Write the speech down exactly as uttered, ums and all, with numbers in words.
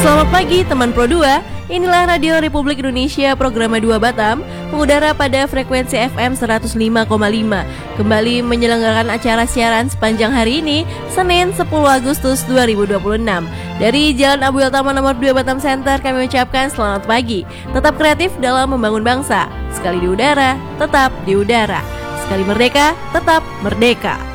Selamat pagi teman Pro dua. Inilah Radio Republik Indonesia program dua Batam, mengudara pada frekuensi F M seratus lima koma lima. Kembali menyelenggarakan acara siaran sepanjang hari ini, Senin sepuluh Agustus dua ribu dua puluh enam. Dari Jalan Abuel Taman nomor dua Batam Center, kami ucapkan selamat pagi. Tetap kreatif dalam membangun bangsa. Sekali di udara, tetap di udara. Sekali merdeka, tetap merdeka.